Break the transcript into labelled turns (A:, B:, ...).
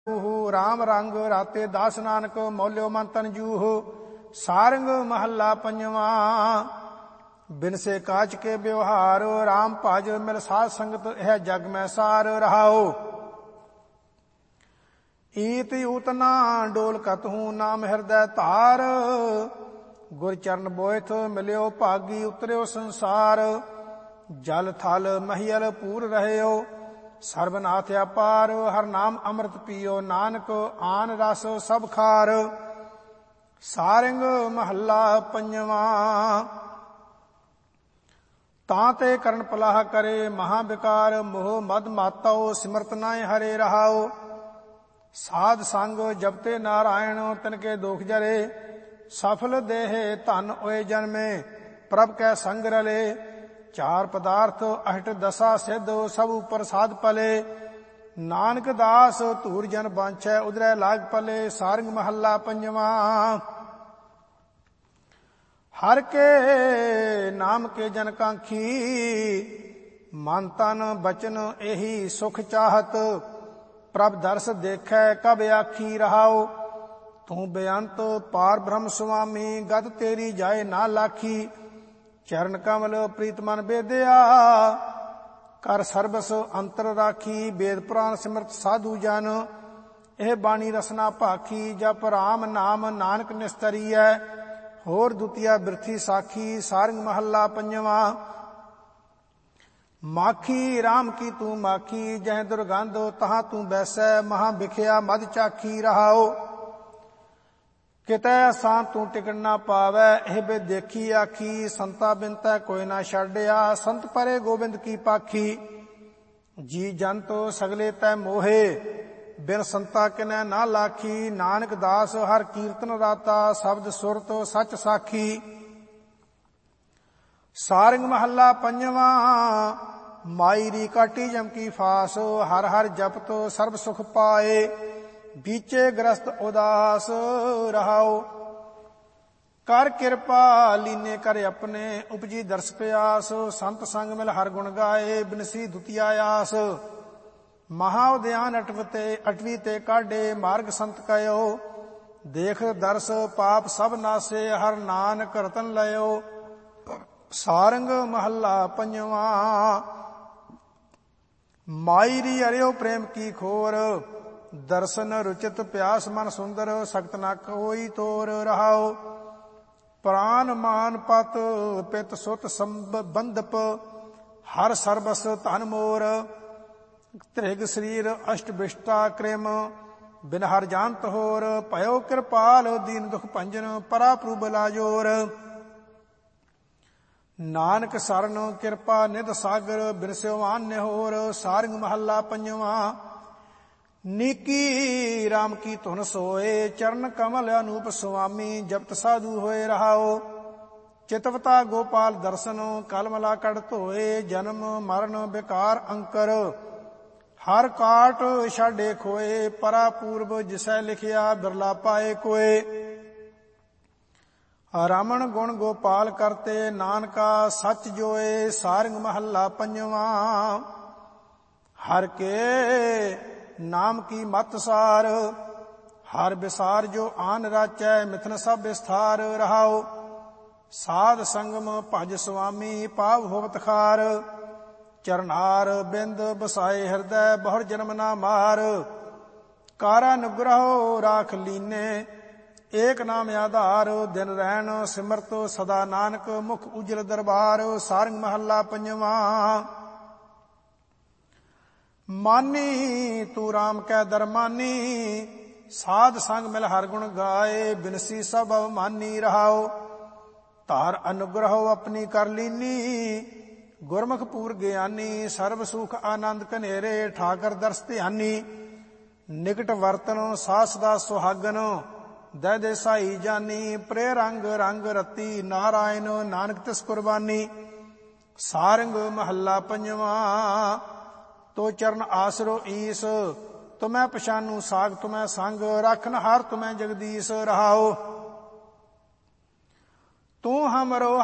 A: राम रंग राते दास नानक मौल्यो मन तन जूह। सारंग महला पंजवा। बिन से काज के व्यवहार राम भज मिल साध संगत यह जग में सार रहाओ। ईत ऊतना डोल कतहूँ नाम हृदय तार। गुर चरण बोयथ मिलियो भागी उतरियो संसार। जल थल महियल पूर रहयो सर्वनाथ अपार। हर नाम अमृत पियो नानक आन रस सब खार। सारंग महला पंजवा। तांते करण पलाह करे महाविकार। मोह मद माताओ सिमरत नाय हरे रहाओ। साध संग जपते नारायण तिनके दोख जरे। सफल देहे धन ओए जन्मे प्रभ कै संग रले। चार पदार्थ अष्ट दशा सिद्ध सब उपर साध पले। नानक दास धूर जन बांछै उदरै लाग पले। सारंग महला पंजवा। हर के नाम के जन कांखी मन तन बचन एही सुख चाहत। प्रभ दर्श देखै कब आखी रहाओ। तू बेअंत पार ब्रह्म स्वामी गद तेरी जाए ना लाखी। चरण कमल प्रीत मन बेदया कर सर्बस अंतर राखी। वेद पुराण सिमरत साधु जन यह बाणी रसना भाखी। जप राम नाम नानक निस्तरीय होर दुतिया बिरथी साखी। सारंग महला पंजवा। माखी राम की तू माखी जह दुर्गंध तहां तू बैसै। महा बिखिया मद चाखी रहाओ। कितै असां तू टिकण ना पावै एह बे देखी आखी। संता बिन तै कोई ना छाड़िया संत परे गोबिंद की पाखी। जी जन तो सगले तै मोहे बिन संता किनै ना लाखी। नानक दास हर कीर्तन राता शब्द सुरत सच साखी। सारंग महला पंजवा। माई री काटी जम की फास हर हर जप तो सर्व सुख पाए। बीचे ग्रस्त उदास रहाओ। कर कृपा लीने कर अपने उपजी दर्श प्यास। संत संग मिल हर गुण गाए बिनसी दुतिया आस। महा उद्यान अटवी ते काढे मार्ग संत कयो। देख दर्श पाप सब नासे हर नानक रतन लयो। सारंग महला पंजवा। माई री अरियो प्रेम की खोर दर्शन रुचित प्यास मन सुंदर। सख्त न कोई तोर रहाओ। प्राण मान पत पित सुत संबंधप हर सर्वस धन मोर। त्रिग शरीर अष्ट विष्टा कृम बिन हर जानत होर। भयो कृपाल दीन दुख भंजन परा प्रभ लाजोर। नानक सरन कृपा निध सागर बिरस्यो आन्य होर। सारंग महला पंजवा। नीकी राम की धुन सोए चरण कमल अनूप स्वामी। जपत साधु होए रहाओ। चितवता गोपाल दर्शन कलमला कड़ धोए। जन्म मरण विकार अंकर हर काट छाडे खोए। परा पूर्व जिसै लिखिया बिरला पाए कोए। रामन गुण गोपाल करते नानका सच जोए। सारंग महला पंजवा। हर के नाम की मत सार हर विसार जो आन राचै। मिथन सब विस्तार रहाओ। साध संगम भज स्वामी पाव होवत खार। चरनार बिंद बसाए हृदय बहुर जन्म ना मार। कारा अनुग्रहो राख लीने एक नाम आधार। दिन रहन सिमरत सदा नानक मुख उजल दरबार। सारंग महला पंजवा। मानी तू राम कै दरमानी साध संग मिल हर गुण गाए। बिनसी सब अवमानी रहाओ। तार अनुग्रह अपनी कर लीनी गुरमुख पूर ज्ञानी। सर्व सुख आनंद कनेरे ठाकर दर्श ध्यानी। निकट वर्तन सास दा सुहागन दय दे साई जानी। प्रे रंग रंग रती नारायण नानक तिस कुर्बानी। सारंग महला पंजवा। तो चरण आसरो ईस तुम्हें पछानू साग तुम्हें संग। रखन हार तुम्हें जगदीश रहाओ। तू हमरो